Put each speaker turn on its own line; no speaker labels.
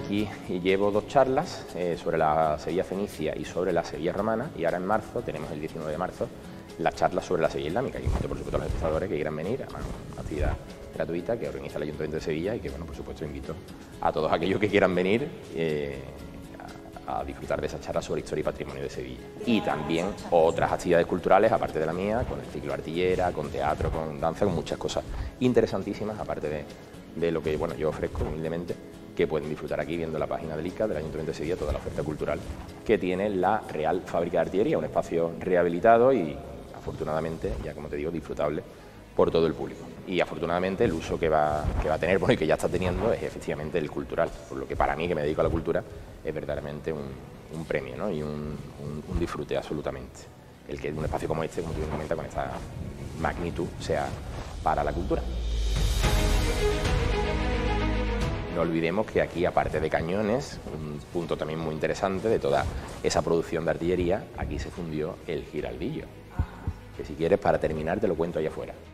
aquí llevo 2 charlas sobre la Sevilla fenicia y sobre la Sevilla romana, y ahora en marzo, tenemos el 19 de marzo, la charla sobre la Sevilla islámica, y invito por supuesto a los espectadores que quieran venir, además una actividad gratuita que organiza el Ayuntamiento de Sevilla y que, bueno, por supuesto invito a todos aquellos que quieran venir a disfrutar de esa charla sobre historia y patrimonio de Sevilla. Y también otras actividades culturales, aparte de la mía, con el ciclo Artillera, con teatro, con danza, con muchas cosas interesantísimas, aparte de lo que, bueno, yo ofrezco humildemente, que pueden disfrutar aquí viendo la página del ICA, del Ayuntamiento de Sevilla, toda la oferta cultural que tiene la Real Fábrica de Artillería, un espacio rehabilitado y, afortunadamente, ya como te digo, disfrutable por todo el público. Y afortunadamente el uso que va a tener, bueno, y que ya está teniendo, es efectivamente el cultural, por lo que para mí, que me dedico a la cultura, es verdaderamente un premio, ¿no? Y un disfrute absolutamente. El que un espacio como este, como tú bien comentas, con esta magnitud, sea para la cultura. No olvidemos que aquí, aparte de cañones, un punto también muy interesante de toda esa producción de artillería, aquí se fundió el giraldillo, que si quieres, para terminar, te lo cuento allá afuera.